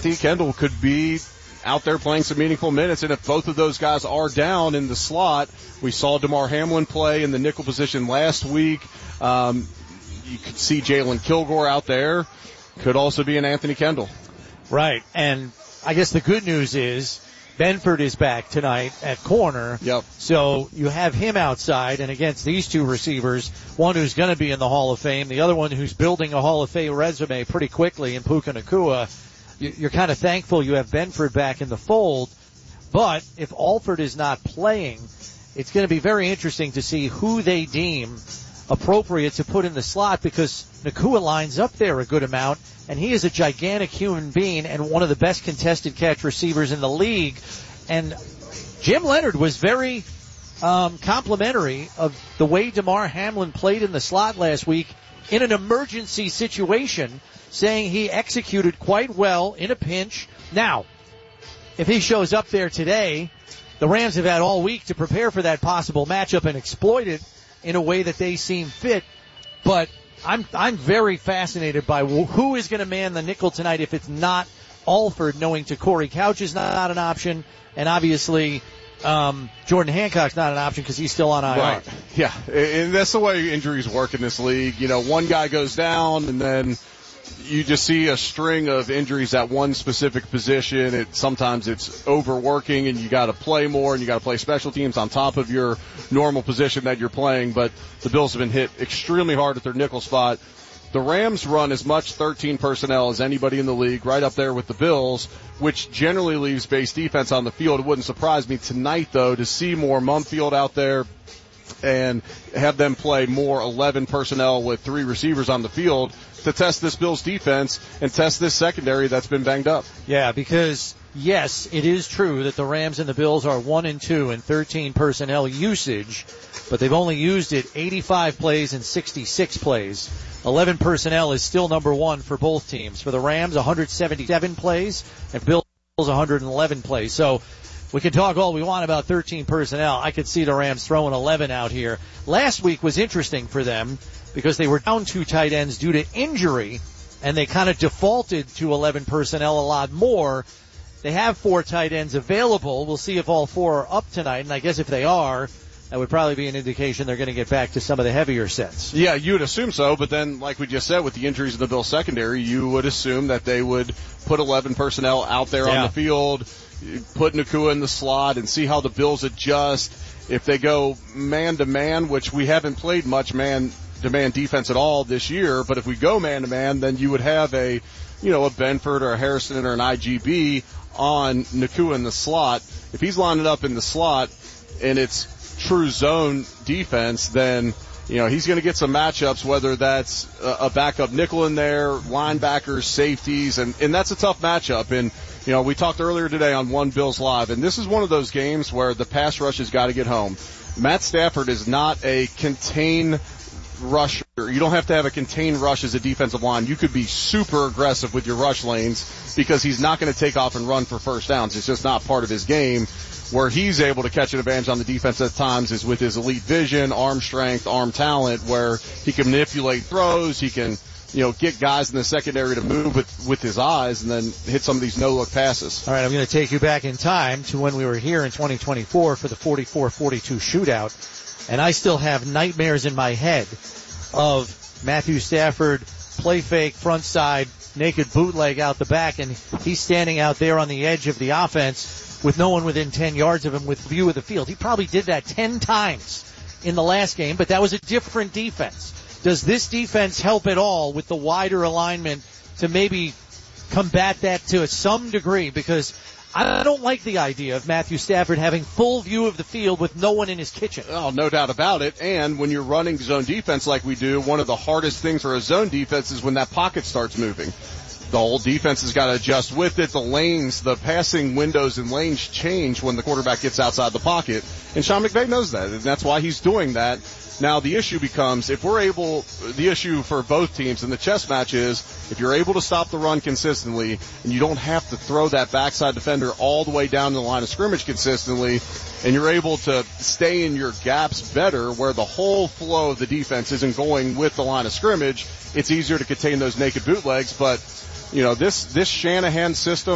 Anthony Kendall could be out there playing some meaningful minutes. And if both of those guys are down in the slot, we saw DeMar Hamlin play in the nickel position last week. You could see Jalen Kilgore out there. Could also be an Anthony Kendall. Right. And I guess the good news is Benford is back tonight at corner. Yep. So you have him outside, and against these two receivers, one who's going to be in the Hall of Fame, the other one who's building a Hall of Fame resume pretty quickly in Puka Nacua. You're kind of thankful you have Benford back in the fold. But if Alford is not playing, it's going to be very interesting to see who they deem appropriate to put in the slot, because Nacua lines up there a good amount, and he is a gigantic human being and one of the best contested catch receivers in the league. And Jim Leonard was very complimentary of the way DeMar Hamlin played in the slot last week in an emergency situation, saying he executed quite well in a pinch. Now, if he shows up there today, the Rams have had all week to prepare for that possible matchup and exploit it in a way that they seem fit. But I'm very fascinated by who is going to man the nickel tonight if it's not Alford, knowing Corey Couch is not an option, and obviously Jordan Hancock's not an option because he's still on IR. Right. Yeah, and that's the way injuries work in this league. You know, one guy goes down, and then you just see a string of injuries at one specific position. Sometimes it's overworking, and you got to play more, and you got to play special teams on top of your normal position that you're playing. But the Bills have been hit extremely hard at their nickel spot. The Rams run as much 13 personnel as anybody in the league, right up there with the Bills, which generally leaves base defense on the field. It wouldn't surprise me tonight, though, to see more Mumfield out there and have them play more 11 personnel with 3 receivers on the field to test this Bills defense and test this secondary that's been banged up. Yeah, because, yes, it is true that the Rams and the Bills are 1 and 2 in 13 personnel usage, but they've only used it 85 plays and 66 plays. 11 personnel is still number 1 for both teams. For the Rams, 177 plays, and Bills 111 plays. So we can talk all we want about 13 personnel. I could see the Rams throwing 11 out here. Last week was interesting for them because they were down 2 tight ends due to injury, and they kind of defaulted to 11 personnel a lot more. They have 4 tight ends available. We'll see if all 4 are up tonight, and I guess if they are, that would probably be an indication they're going to get back to some of the heavier sets. Yeah, you would assume so, but then, like we just said, with the injuries in the Bills secondary, you would assume that they would put 11 personnel out there on the field, put Nacua in the slot, and see how the Bills adjust. If they go man-to-man, which we haven't played much man-to-man defense at all this year, but if we go man-to-man, then you would have a Benford or a Harrison or an IGB on Nacua in the slot. If he's lining up in the slot and it's true zone defense, then he's going to get some matchups, whether that's a backup nickel in there, linebackers, safeties, and that's a tough matchup. And we talked earlier today on One Bills Live, and this is one of those games where the pass rush has got to get home. Matt Stafford is not a contain rusher. You don't have to have a contained rush as a defensive line. You could be super aggressive with your rush lanes because he's not going to take off and run for first downs. It's just not part of his game. Where he's able to catch an advantage on the defense at times is with his elite vision, arm strength, arm talent, where he can manipulate throws. He can, get guys in the secondary to move with his eyes and then hit some of these no-look passes. All right, I'm going to take you back in time to when we were here in 2024 for the 44-42 shootout, and I still have nightmares in my head of Matthew Stafford, play fake, front side, naked bootleg out the back, and he's standing out there on the edge of the offense with no one within 10 yards of him with view of the field. He probably did that 10 times in the last game, but that was a different defense. Does this defense help at all with the wider alignment to maybe combat that to some degree? Because I don't like the idea of Matthew Stafford having full view of the field with no one in his kitchen. Oh, no doubt about it. And when you're running zone defense like we do, one of the hardest things for a zone defense is when that pocket starts moving. The whole defense has got to adjust with it. The lanes, the passing windows and lanes change when the quarterback gets outside the pocket. And Sean McVay knows that, and that's why he's doing that. Now, the issue becomes, the issue for both teams in the chess match is, if you're able to stop the run consistently, and you don't have to throw that backside defender all the way down the line of scrimmage consistently, and you're able to stay in your gaps better where the whole flow of the defense isn't going with the line of scrimmage, it's easier to contain those naked bootlegs. But, this Shanahan system,